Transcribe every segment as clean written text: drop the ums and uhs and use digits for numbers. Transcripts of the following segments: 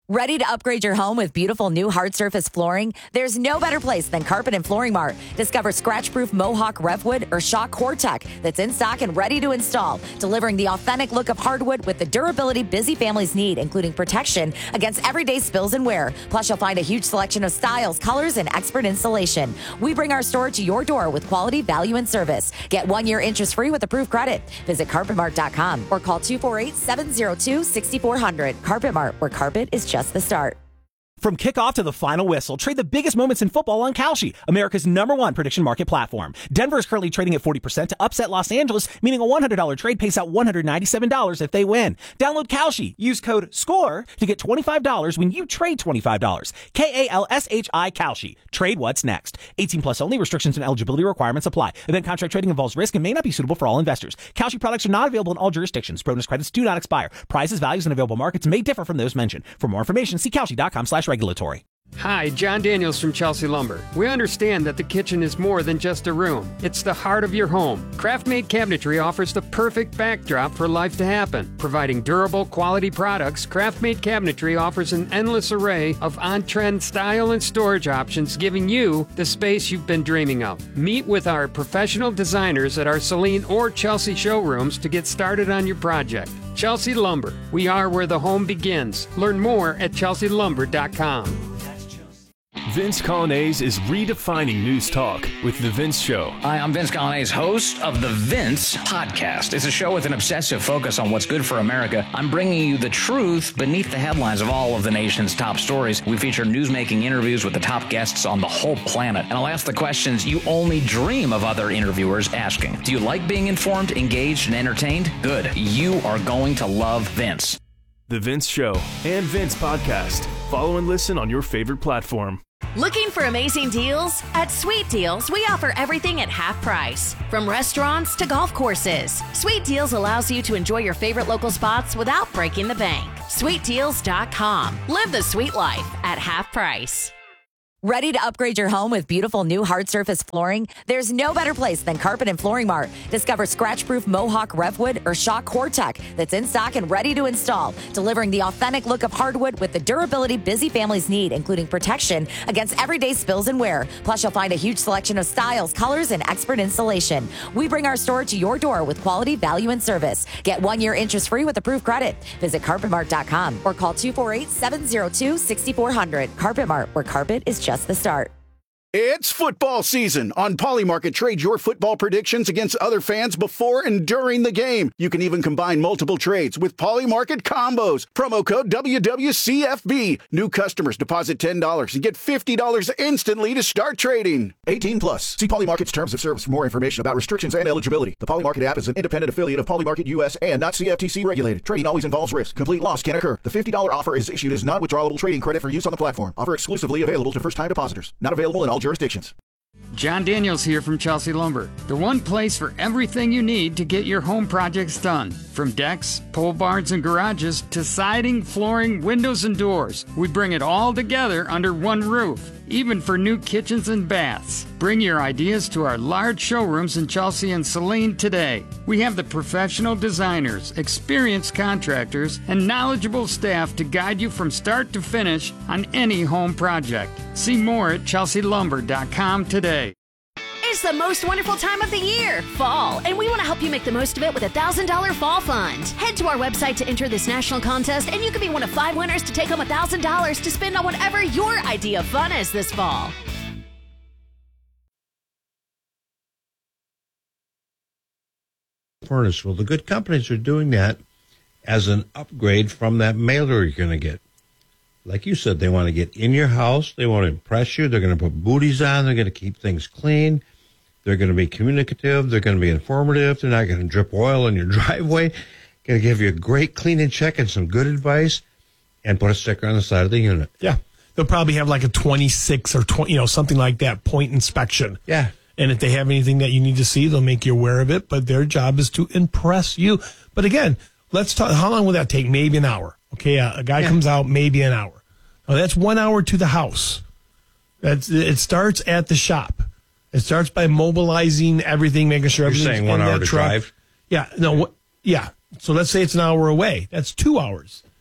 Ready to upgrade your home with beautiful new hard surface flooring? There's no better place than Carpet and Flooring Mart. Discover scratch-proof Mohawk Revwood or Shock CoreTech that's in stock and ready to install, delivering the authentic look of hardwood with the durability busy families need, including protection against everyday spills and wear. Plus, you'll find a huge selection of styles, colors, and expert installation. We bring our store to your door with quality, value, and service. Get 1 year interest-free with approved credit. Visit CarpetMart.com or call 248-702-6400. Carpet Mart, where carpet is just the start. From kickoff to the final whistle, trade the biggest moments in football on Kalshi, America's #1 prediction market platform. Denver is currently trading at 40% to upset Los Angeles, meaning a $100 trade pays out $197 if they win. Download Kalshi. Use code SCORE to get $25 when you trade $25. KALSHI Kalshi. Trade what's next. 18 plus only. Restrictions and eligibility requirements apply. Event contract trading involves risk and may not be suitable for all investors. Kalshi products are not available in all jurisdictions. Bonus credits do not expire. Prices, values, and available markets may differ from those mentioned. For more information, see Kalshi.com/regulatory. Hi, John Daniels from Chelsea Lumber. We understand that the kitchen is more than just a room. It's the heart of your home. Craft-made cabinetry offers the perfect backdrop for life to happen. Providing durable, quality products, Craft-made cabinetry offers an endless array of on-trend style and storage options, giving you the space you've been dreaming of. Meet with our professional designers at our Celine or Chelsea showrooms to get started on your project. Chelsea Lumber. We are where the home begins. Learn more at chelsealumber.com. Vince Colonnese is redefining news talk with The Vince Show. Hi, I'm Vince Colonnese, host of The Vince Podcast. It's a show with an obsessive focus on what's good for America. I'm bringing you the truth beneath the headlines of all of the nation's top stories. We feature newsmaking interviews with the top guests on the whole planet. And I'll ask the questions you only dream of other interviewers asking. Do you like being informed, engaged, and entertained? Good. You are going to love Vince. The Vince Show and Vince Podcast. Follow and listen on your favorite platform. Looking for amazing deals? At Sweet Deals, we offer everything at half price. From restaurants to golf courses, Sweet Deals allows you to enjoy your favorite local spots without breaking the bank. SweetDeals.com. Live the sweet life at half price. Ready to upgrade your home with beautiful new hard surface flooring? There's no better place than Carpet and Flooring Mart. Discover scratch-proof Mohawk Revwood or Shock CoreTech that's in stock and ready to install, delivering the authentic look of hardwood with the durability busy families need, including protection against everyday spills and wear. Plus, you'll find a huge selection of styles, colors, and expert installation. We bring our store to your door with quality, value, and service. Get 1 year interest-free with approved credit. Visit CarpetMart.com or call 248-702-6400. Carpet Mart, where carpet is just the start. It's football season. On Polymarket, trade your football predictions against other fans before and during the game. You can even combine multiple trades with Polymarket combos. Promo code WWCFB. New customers deposit $10 and get $50 instantly to start trading. 18 plus. See Polymarket's terms of service for more information about restrictions and eligibility. The Polymarket app is an independent affiliate of Polymarket US and not CFTC regulated. Trading always involves risk. Complete loss can occur. The $50 offer is issued as non-withdrawable trading credit for use on the platform. Offer exclusively available to first-time depositors. Not available in all jurisdictions. John Daniels here from Chelsea Lumber. The one place for everything you need to get your home projects done. From decks, pole barns, and garages to siding, flooring, windows, and doors. We bring it all together under one roof, even for new kitchens and baths. Bring your ideas to our large showrooms in Chelsea and Celine today. We have the professional designers, experienced contractors, and knowledgeable staff to guide you from start to finish on any home project. See more at chelsealumber.com today. It's the most wonderful time of the year, fall, and we want to help you make the most of it with a $1,000 fall fund. Head to our website to enter this national contest, and you could be one of 5 winners to take home $1,000 to spend on whatever your idea of fun is this fall. Furnace. Well, the good companies are doing that as an upgrade from that mailer you're going to get. Like you said, they want to get in your house. They want to impress you. They're going to put booties on. They're going to keep things clean. They're going to be communicative. They're going to be informative. They're not going to drip oil in your driveway. Going to give you a great clean and check and some good advice and put a sticker on the side of the unit. Yeah. They'll probably have like a 26 or 20, something like that point inspection. Yeah. And if they have anything that you need to see, they'll make you aware of it. But their job is to impress you. But again, let's talk. How long will that take? Maybe an hour. Okay. A guy comes out, maybe an hour. Now, that's 1 hour to the house. It starts at the shop. It starts by mobilizing everything, making sure everything's saying 1 hour to drive? Yeah. No. Yeah. So let's say it's an hour away. That's 2 hours.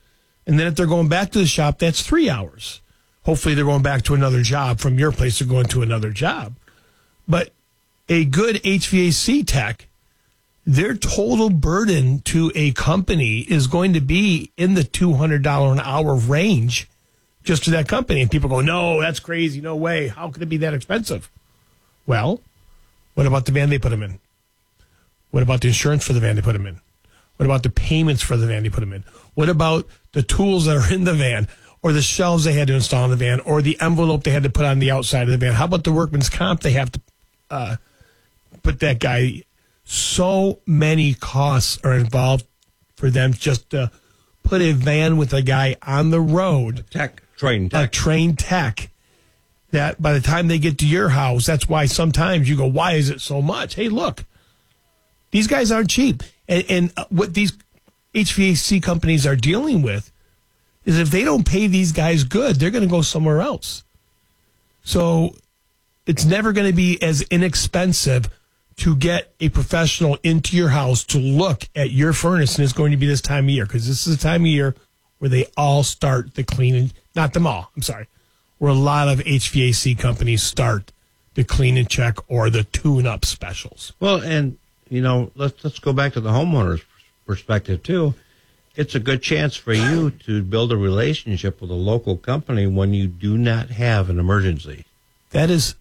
And then if they're going back to the shop, that's 3 hours. Hopefully they're going back to another job from your place. They're going to another job. But a good HVAC tech, their total burden to a company is going to be in the $200 an hour range just to that company. And people go, no, that's crazy. No way. How could it be that expensive? Well, what about the van they put them in? What about the insurance for the van they put them in? What about the payments for the van they put them in? What about the tools that are in the van, or the shelves they had to install in the van, or the envelope they had to put on the outside of the van? How about the workman's comp they have to put that guy? So many costs are involved for them just to put a van with a guy on the road. A trained tech. That by the time they get to your house, that's why sometimes you go, why is it so much? Hey, look, these guys aren't cheap. And what these HVAC companies are dealing with is if they don't pay these guys good, they're going to go somewhere else. So it's never going to be as inexpensive to get a professional into your house to look at your furnace, and it's going to be this time of year, because this is the time of year where they all start the cleaning. Not them all, I'm sorry. Where a lot of HVAC companies start the clean and check or the tune-up specials. Well, and, let's go back to the homeowner's perspective, too. It's a good chance for you to build a relationship with a local company when you do not have an emergency. That is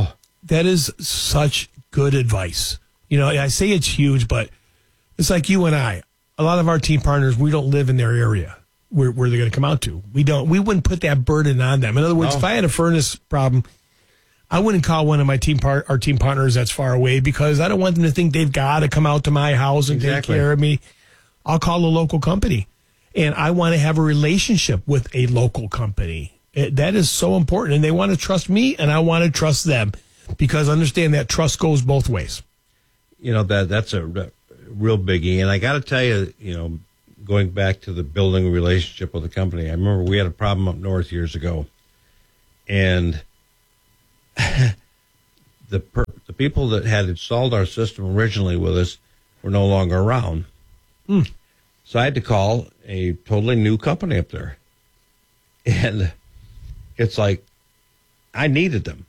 such good advice. I say it's huge, but it's like you and I. A lot of our team partners, we don't live in their area where they're going to come out to. We wouldn't put that burden on them. In other words, if I had a furnace problem, I wouldn't call one of my our team partners that's far away, because I don't want them to think they've got to come out to my house and take care of me. I'll call a local company, and I want to have a relationship with a local company. That is so important, and they want to trust me, and I want to trust them, because understand that trust goes both ways. That's a real biggie, and I got to tell you, going back to the building a relationship with a company, I remember we had a problem up north years ago, and the people that had installed our system originally with us were no longer around. So I had to call a totally new company up there, and it's like I needed them.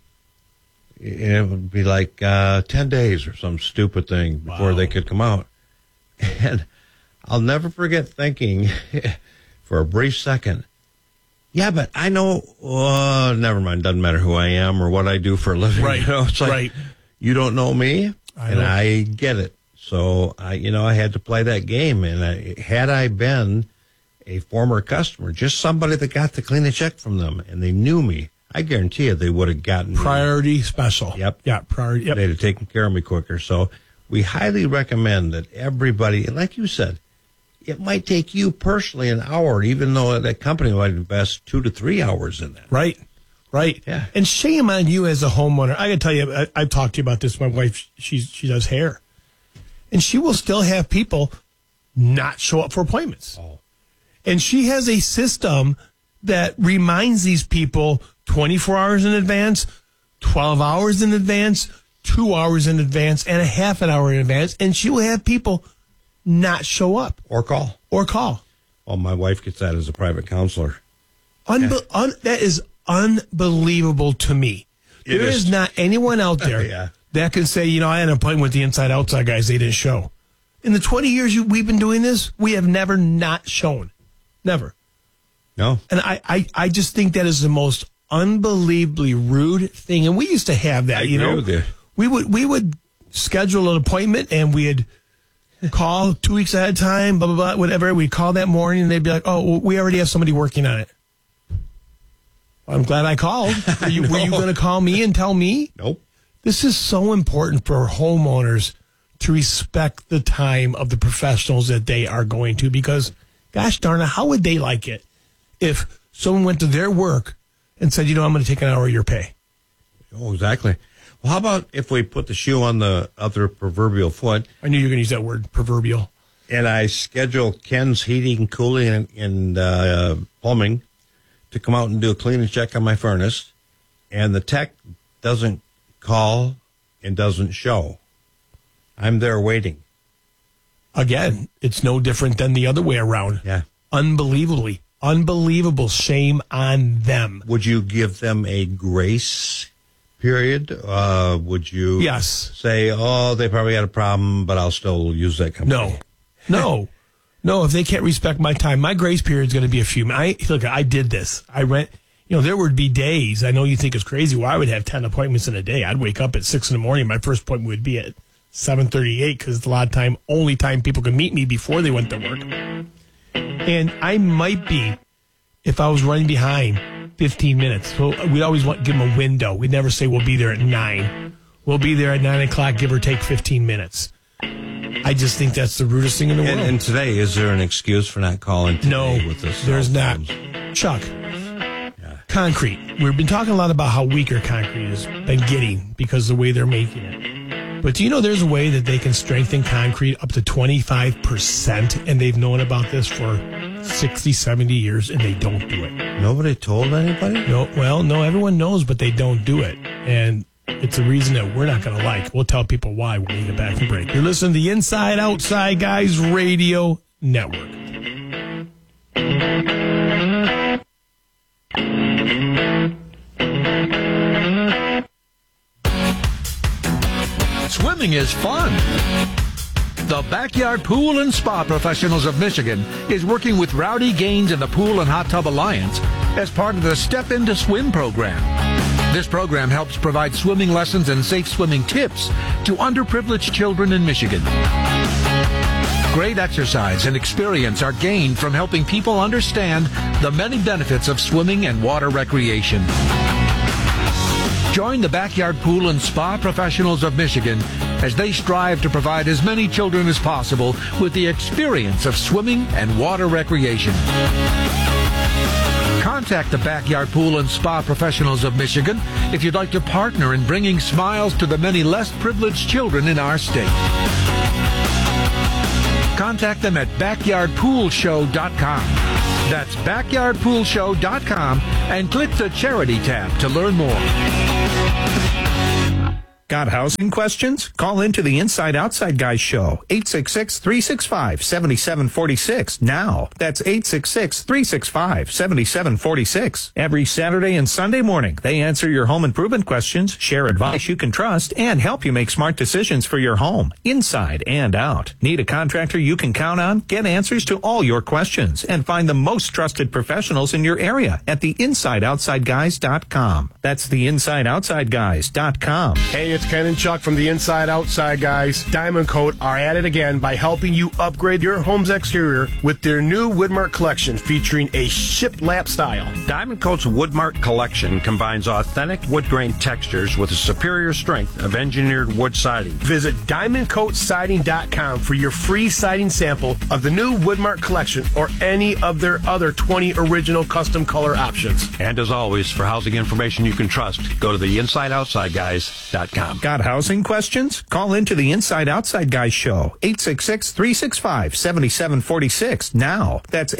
It would be like 10 days or some stupid thing before they could come out. And I'll never forget thinking for a brief second, yeah, but I know, never mind, doesn't matter who I am or what I do for a living. Right, It's like, you don't know me, I get it. So, I had to play that game. And had I been a former customer, just somebody that got the clean and check from them, and they knew me, I guarantee you they would have gotten priority special. Yep. Yeah, priority. Yep. They'd have taken care of me quicker. So we highly recommend that everybody, like you said, it might take you personally an hour, even though that company might invest 2 to 3 hours in that. Right. Yeah. And shame on you as a homeowner. I got to tell you, I've talked to you about this. My wife, she does hair, and she will still have people not show up for appointments. And she has a system that reminds these people 24 hours in advance, 12 hours in advance, 2 hours in advance, and a half an hour in advance. And she will have people not show up. Or call. Well, my wife gets that as a private counselor. That is unbelievable to me. There is not anyone out there that can say, I had an appointment with the inside-outside guys. They didn't show. In the 20 years we've been doing this, we have never not shown. Never. No. And I just think that is the most unbelievably rude thing. And we used to have that, I agree with you. We would schedule an appointment, and we'd call 2 weeks ahead of time, blah, blah, blah, whatever. We'd call that morning, and they'd be like, well, we already have somebody working on it. I'm glad I called. Were you going to call me and tell me? Nope. This is so important for homeowners to respect the time of the professionals that they are going to, because, gosh darn it, how would they like it if someone went to their work and said, I'm going to take an hour of your pay? Oh, exactly. Well, how about if we put the shoe on the other proverbial foot? I knew you were going to use that word, proverbial. And I schedule Ken's Heating, Cooling, and Plumbing to come out and do a clean and check on my furnace, and the tech doesn't call and doesn't show. I'm there waiting. Again, it's no different than the other way around. Yeah. Unbelievably Unbelievable. Shame on them. Would you give them a grace period? Would you say, they probably had a problem, but I'll still use that company? No. If they can't respect my time, my grace period is going to be a few minutes. Look, I did this. I rent. There would be days. I know you think it's crazy. Well, I would have 10 appointments in a day. I'd wake up at 6 in the morning. My first appointment would be at 7:38 because it's a lot of only time people can meet me before they went to work. And I might be, if I was running behind, 15 minutes. So we'd always give them a window. We'd never say we'll be there at 9. We'll be there at 9 o'clock, give or take 15 minutes. I just think that's the rudest thing in the world. And today, is there an excuse for not calling today? No, with this there's not. Chuck, concrete. We've been talking a lot about how weaker concrete has been getting because of the way they're making it. But do you know there's a way that they can strengthen concrete up to 25%? And they've known about this for 60, 70 years, and they don't do it. Nobody told anybody? No, everyone knows, but they don't do it. And it's a reason that we're not going to like. We'll tell people why when we get back from break. You're listening to the Inside Outside Guys Radio Network. Swimming is fun. The Backyard Pool and Spa Professionals of Michigan is working with Rowdy Gaines and the Pool and Hot Tub Alliance as part of the Step Into Swim program. This program helps provide swimming lessons and safe swimming tips to underprivileged children in Michigan. Great exercise and experience are gained from helping people understand the many benefits of swimming and water recreation. Join the Backyard Pool and Spa Professionals of Michigan as they strive to provide as many children as possible with the experience of swimming and water recreation. Contact the Backyard Pool and Spa Professionals of Michigan if you'd like to partner in bringing smiles to the many less privileged children in our state. Contact them at backyardpoolshow.com. That's backyardpoolshow.com and click the Charity tab to learn more. Got housing questions? Call into the Inside Outside Guys show, 866-365-7746 now. That's 866-365-7746. Every Saturday and Sunday morning, they answer your home improvement questions, share advice you can trust, and help you make smart decisions for your home, inside and out. Need a contractor you can count on? Get answers to all your questions and find the most trusted professionals in your area at theinsideoutsideguys.com. That's theinsideoutsideguys.com. Hey, it's Ken and Chuck from the Inside Outside Guys. Diamond Coat are at it again by helping you upgrade your home's exterior with their new Woodmark collection featuring a shiplap style. Diamond Coat's Woodmark collection combines authentic wood grain textures with a superior strength of engineered wood siding. Visit DiamondCoatSiding.com for your free siding sample of the new Woodmark collection or any of their other 20 original custom color options. And as always, for housing information you can trust, go to theinsideoutsideguys.com. Got housing questions? Call into the Inside Outside Guys show, 866-365-7746 now. That's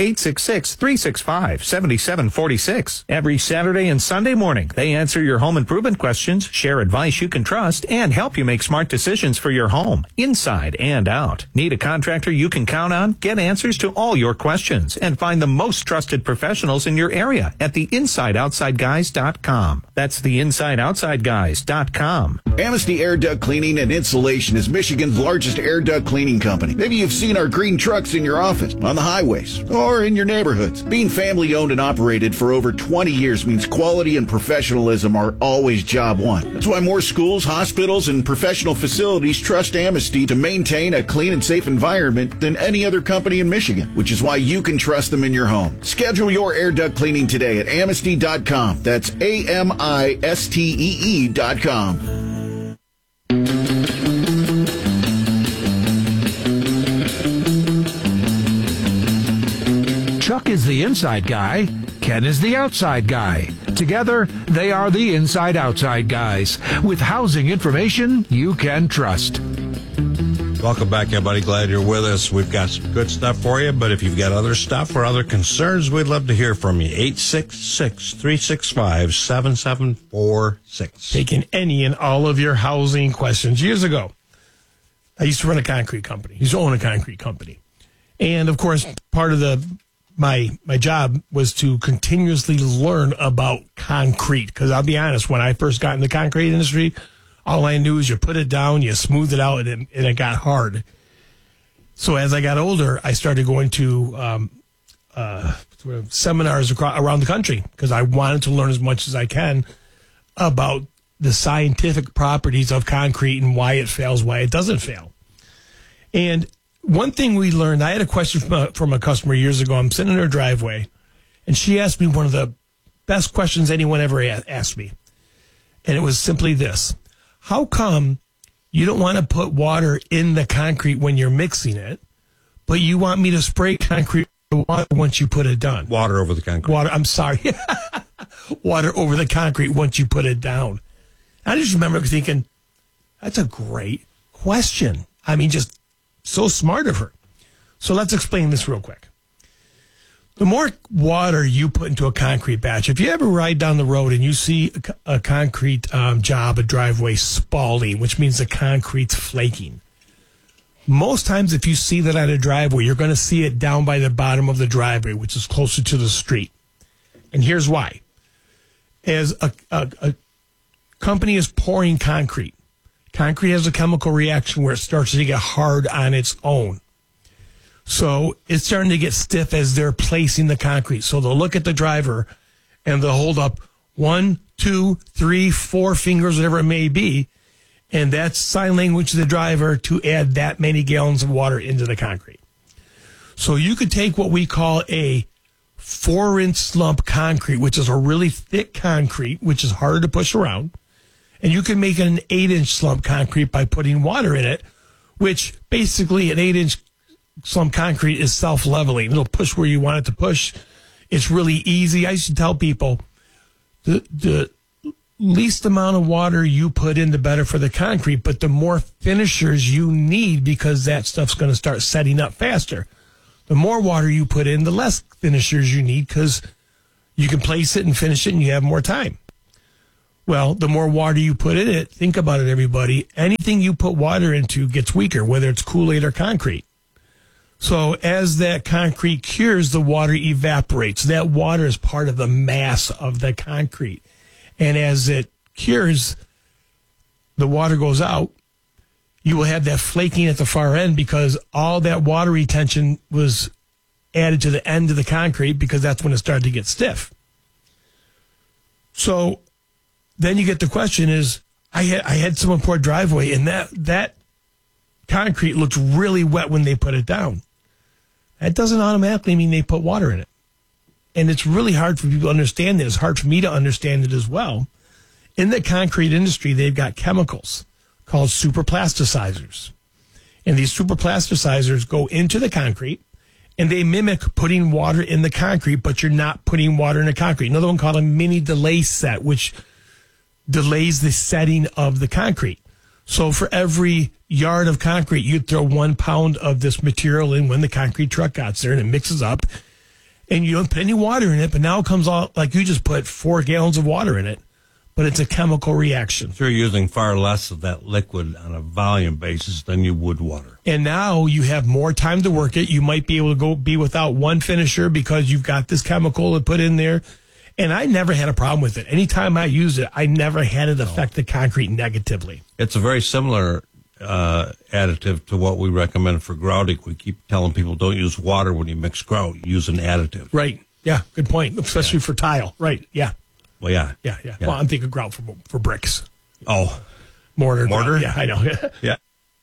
866-365-7746. Every Saturday and Sunday morning, they answer your home improvement questions, share advice you can trust, and help you make smart decisions for your home, inside and out. Need a contractor you can count on? Get answers to all your questions and find the most trusted professionals in your area at theinsideoutsideguys.com. That's theinsideoutsideguys.com. Amnesty Air Duct Cleaning and Insulation is Michigan's largest air duct cleaning company. Maybe you've seen our green trucks in your office, on the highways, or in your neighborhoods. Being family owned and operated for over 20 years means quality and professionalism are always job one. That's why more schools, hospitals, and professional facilities trust Amnesty to maintain a clean and safe environment than any other company in Michigan, which is why you can trust them in your home. Schedule your air duct cleaning today at amnesty.com. That's AMISTEE.com. Chuck is the inside guy. Ken is the outside guy. Together, they are the Inside Outside Guys with housing information you can trust. Welcome back, everybody. Glad you're with us. We've got some good stuff for you, but if you've got other stuff or other concerns, we'd love to hear from you. 866-365-7746. Taking any and all of your housing questions. Years ago, I used to run a concrete company. I used to own a concrete company. And, of course, part of the my job was to continuously learn about concrete. Because I'll be honest, when I first got in the concrete industry, all I knew is you put it down, you smooth it out, and it got hard. So as I got older, I started going to seminars around the country because I wanted to learn as much as I can about the scientific properties of concrete and why it fails, why it doesn't fail. And one thing we learned, I had a question from a customer years ago. I'm sitting in her driveway, and she asked me one of the best questions anyone ever asked me. And it was simply this: how come you don't want to put water in the concrete when you're mixing it, but you want me to spray concrete with water once you put it down? Water over the concrete. I'm sorry. Water over the concrete once you put it down. I just remember thinking, that's a great question. I mean, just so smart of her. So let's explain this real quick. The more water you put into a concrete batch, if you ever ride down the road and you see a concrete job, a driveway spalling, which means the concrete's flaking. Most times if you see that at a driveway, you're going to see it down by the bottom of the driveway, which is closer to the street. And here's why. As a company is pouring concrete, concrete has a chemical reaction where it starts to get hard on its own. So it's starting to get stiff as they're placing the concrete. So they'll look at the driver and they'll hold up 1, 2, 3, 4 fingers, whatever it may be. And that's sign language to the driver to add that many gallons of water into the concrete. So you could take what we call a 4-inch slump concrete, which is a really thick concrete, which is harder to push around. And you can make it an 8-inch slump concrete by putting water in it, which basically an 8-inch slump concrete is self-leveling. It'll push where you want it to push. It's really easy. I used to tell people the least amount of water you put in, the better for the concrete, but the more finishers you need because that stuff's going to start setting up faster. The more water you put in, the less finishers you need because you can place it and finish it and you have more time. Well, the more water you put in it, think about it, everybody. Anything you put water into gets weaker, whether it's Kool-Aid or concrete. So as that concrete cures, the water evaporates. That water is part of the mass of the concrete. And as it cures, the water goes out. You will have that flaking at the far end because all that water retention was added to the end of the concrete because that's when it started to get stiff. So then you get the question is, I had someone pour a driveway and that concrete looked really wet when they put it down. That doesn't automatically mean they put water in it. And it's really hard for people to understand that. It's hard for me to understand it as well. In the concrete industry, they've got chemicals called superplasticizers. And these superplasticizers go into the concrete and they mimic putting water in the concrete, but you're not putting water in the concrete. Another one called a mini delay set, which delays the setting of the concrete. So for every yard of concrete, you'd throw 1 pound of this material in when the concrete truck got there and it mixes up. And you don't put any water in it, but now it comes out like you just put 4 gallons of water in it. But it's a chemical reaction. So you're using far less of that liquid on a volume basis than you would water. And now you have more time to work it. You might be able to be without one finisher because you've got this chemical to put in there. And I never had a problem with it. Anytime I used it, I never had it affect the concrete negatively. It's a very similar additive to what we recommend for grouting. We keep telling people don't use water when you mix grout. Use an additive. Right. Yeah, good point. Especially for tile. Right. Yeah. Well, yeah. Yeah. Well, I'm thinking grout for bricks. Oh. Mortar. Grout. Yeah, I know. Yeah.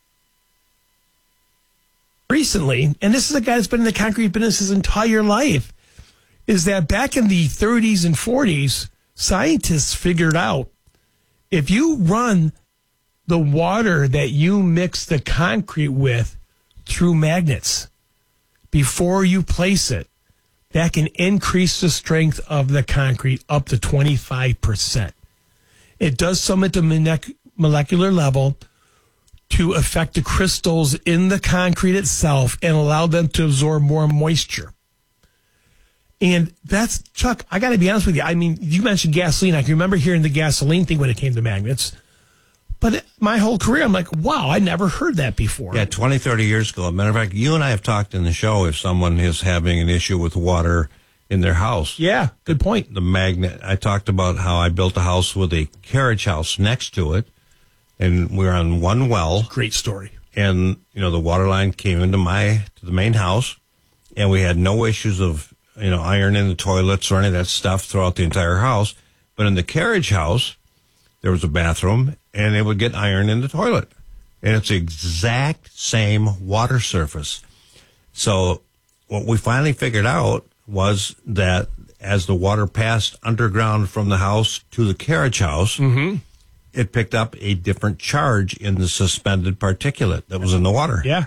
Recently, and this is a guy that's been in the concrete business his entire life, is that back in the 30s and 40s, scientists figured out if you run the water that you mix the concrete with through magnets before you place it, that can increase the strength of the concrete up to 25%. It does some at the molecular level to affect the crystals in the concrete itself and allow them to absorb more moisture. And that's, Chuck, I got to be honest with you. I mean, you mentioned gasoline. I can remember hearing the gasoline thing when it came to magnets. But my whole career, I'm like, wow, I never heard that before. Yeah, 20, 30 years ago. As a matter of fact, you and I have talked in the show if someone is having an issue with water in their house. Yeah, good point. The magnet. I talked about how I built a house with a carriage house next to it, and we're on one well. Great story. And, the water line came into the main house, and we had no issues of, iron in the toilets or any of that stuff throughout the entire house. But in the carriage house, there was a bathroom, and it would get iron in the toilet. And it's the exact same water surface. So what we finally figured out was that as the water passed underground from the house to the carriage house, it picked up a different charge in the suspended particulate that was in the water. Yeah.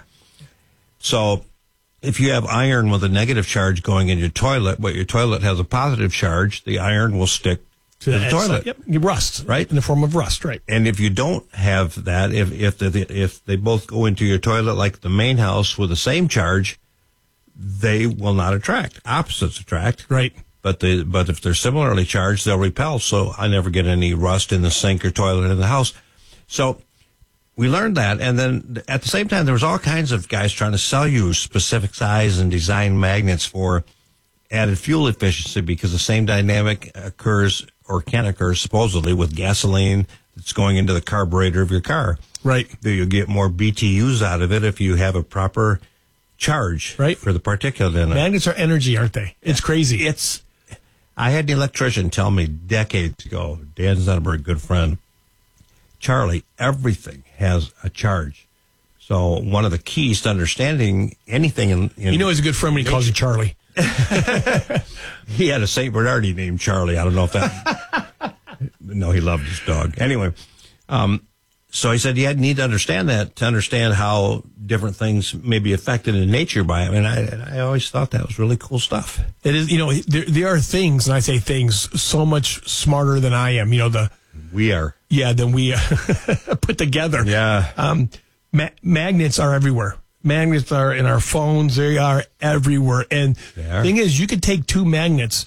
So if you have iron with a negative charge going in your toilet, but your toilet has a positive charge, the iron will stick to the toilet. Yep, rust, right? In the form of rust, right? And if you don't have that, if they both go into your toilet like the main house with the same charge, they will not attract. Opposites attract, right? But if they're similarly charged, they'll repel. So I never get any rust in the sink or toilet in the house. So we learned that, and then at the same time, there was all kinds of guys trying to sell you specific size and design magnets for added fuel efficiency, because the same dynamic occurs or can occur supposedly with gasoline that's going into the carburetor of your car. Right. You'll get more BTUs out of it if you have a proper charge for the particulate in it. Magnets are energy, aren't they? It's crazy. I had an electrician tell me decades ago, Dan Zenneberg, a good friend, Charlie, everything has a charge. So one of the keys to understanding anything in he's a good friend when he calls you Charlie. He had a St. Bernardi named Charlie. I don't know if that... No, he loved his dog. Anyway, so he said you need to understand that to understand how different things may be affected in nature by it. And I always thought that was really cool stuff. It is, there are things, and I say things, so much smarter than I am. We are. Yeah, than we put together. Yeah. Magnets are everywhere. Magnets are in our phones. They are everywhere. And the thing is, you could take two magnets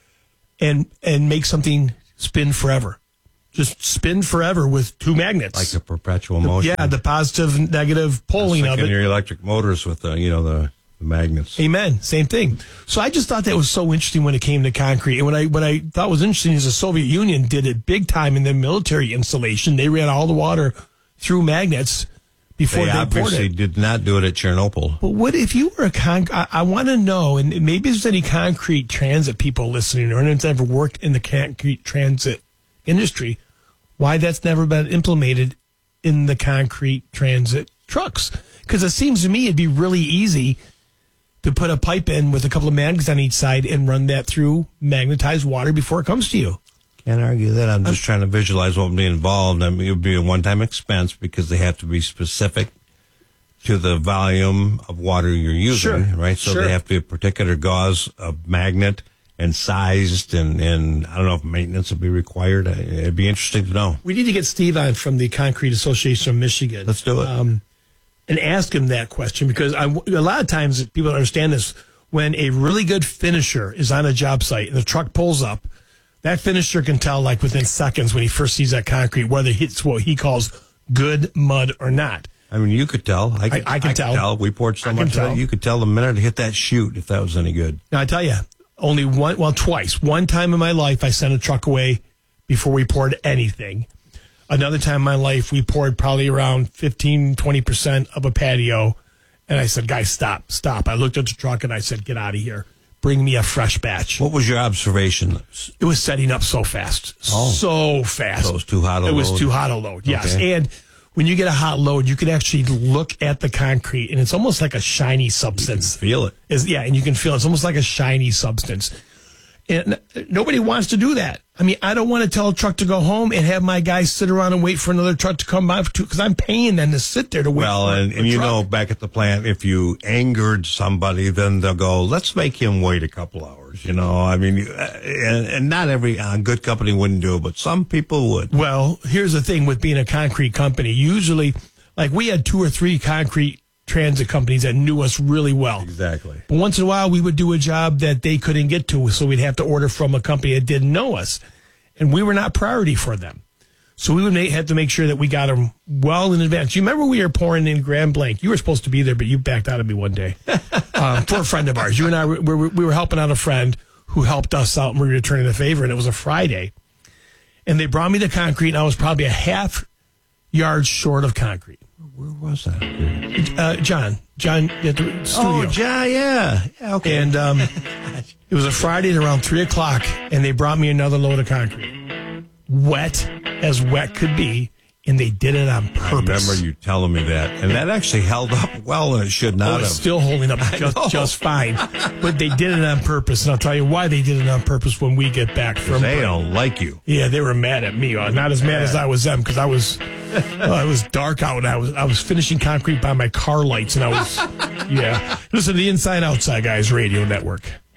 and make something spin forever. Just spin forever with two magnets. Like a perpetual motion. Yeah, the positive and negative pulling of it. Your electric motors with the magnets. Amen. Same thing. So I just thought that was so interesting when it came to concrete. And what I thought was interesting is the Soviet Union did it big time in their military installation. They ran all the water through magnets before they poured it. They obviously did not do it at Chernobyl. But what if you were I want to know, and maybe there's any concrete transit people listening or anyone's ever worked in the concrete transit industry, why that's never been implemented in the concrete transit trucks. Because it seems to me it'd be really easy to put a pipe in with a couple of magnets on each side and run that through magnetized water before it comes to you. Can't argue that. I'm just trying to visualize what would be involved. I mean, it would be a one-time expense because they have to be specific to the volume of water you're using, right? So they have to be a particular gauze of magnet and sized, and I don't know if maintenance would be required. It'd be interesting to know. We need to get Steve on from the Concrete Association of Michigan. Let's do it. And ask him that question, because a lot of times people don't understand this. When a really good finisher is on a job site and the truck pulls up, that finisher can tell like within seconds when he first sees that concrete whether it's what he calls good mud or not. I mean, you could tell. I can tell. We poured so much of it. You could tell the minute it hit that chute if that was any good. Now, I tell you, twice. One time in my life, I sent a truck away before we poured anything. Another time in my life, we poured probably around 15-20% of a patio. And I said, guys, stop. I looked at the truck and I said, get out of here. Bring me a fresh batch. What was your observation? It was setting up so fast. So fast. So it was too hot a load? It was too hot a load, yes. Okay. And when you get a hot load, you can actually look at the concrete, and it's almost like a shiny substance. You can feel it. And you can feel it. It's almost like a shiny substance. And nobody wants to do that. I mean, I don't want to tell a truck to go home and have my guys sit around and wait for another truck to come by, because I'm paying them to sit there to wait for and you truck. know, back at the plant, if you angered somebody, then they'll go, let's make him wait a couple hours. I mean, and not every good company wouldn't do it, but some people would. Well, here's the thing with being a concrete company. Usually, like we had 2 or 3 concrete transit companies that knew us really well. Exactly. But once in a while, we would do a job that they couldn't get to, so we'd have to order from a company that didn't know us. And we were not priority for them. So we would have to make sure that we got them well in advance. You remember we were pouring in Grand Blanc? You were supposed to be there, but you backed out of me one day for a friend of ours. You and I, we were helping out a friend who helped us out, and we were returning the favor, and it was a Friday. And they brought me the concrete, and I was probably a half yard short of concrete. Where was that? John at the studio. Oh, John, yeah. Okay. And it was a Friday at around 3 o'clock, and they brought me another load of concrete. Wet as wet could be, and they did it on purpose. I remember you telling me that. And that actually held up well, and it should not have. It's still holding up just fine. But they did it on purpose, and I'll tell you why they did it on purpose when we get back from They don't like you. Yeah, they were mad at me. Not as mad as I was them, because I was dark out. I was finishing concrete by my car lights, and I was, yeah. Listen to the Inside Outside Guys Radio Network.